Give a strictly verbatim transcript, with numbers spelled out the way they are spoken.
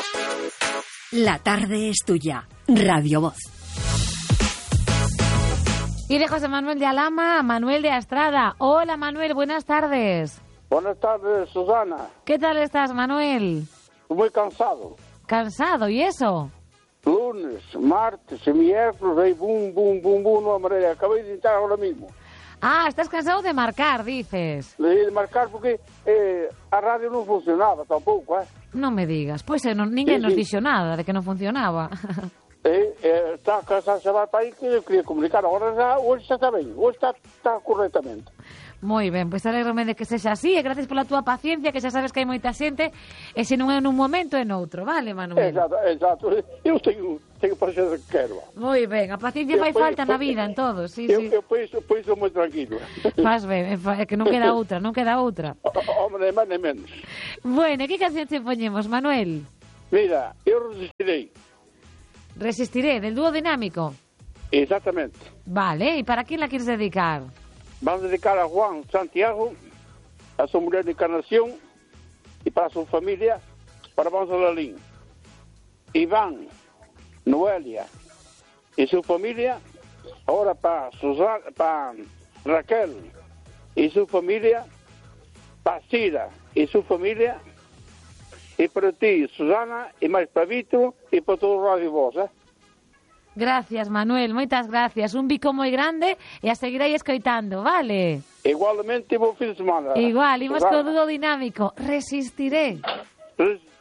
La tarde es tuya. Radio Voz. Y de José Manuel de Alhama a Manuel de Astrada. Hola Manuel, buenas tardes. Buenas tardes, Susana. ¿Qué tal estás, Manuel? Muy cansado. ¿Cansado? ¿Y eso? Lunes, martes, miércoles, ahí boom, boom, boom, boom, no, hombre, acabé de entrar ahora mismo. Ah, estás cansado de marcar, dices. De marcar porque eh, a radio non funcionaba tampouco, eh? Non me digas. Pois eh, non, ninguén Sí, nos sí. dixo nada de que non funcionaba. Eh, eh, está cansado de vai para aí que eu quería comunicar. Agora já, hoxe xa está ben, hoxe está, está correctamente. Moi ben, pois alegrome de que sexa así e gracias pola túa paciencia, que xa sabes que hai moita xente e se non é nun momento é noutro, vale, Manuel? Exato, exato. Eu teño, teño para ser que quero. Moi ben, a paciencia Eu fai pois- falta na vida en todos, sí, eu, sí. eu pois, pois sou moi tranquilo. Faz ben, é fa- é que non queda outra, non queda outra. Hombre, máis nem menos. Bueno, que canción te poñemos, Manuel? Mira, eu resistirei. Resistiré, del dúo dinámico. Exactamente. Vale, ¿y para quién la quieres dedicar? Vamos a dedicar a Juan Santiago, a su mujer de Encarnación y para su familia, para Vamos Lalín. Iván, Noelia y su familia, ahora para, Susana, para Raquel y su familia, para Cira y su familia, y para ti, Susana, y más para Víctor y para todo Radio Voz, ¿eh? Gracias, Manuel, moitas gracias. Un bico moi grande e a seguirei escoitando, vale? Igualmente, buen fin de semana. Igual, imos Susana. co dúo dinámico. Resistiré. Res-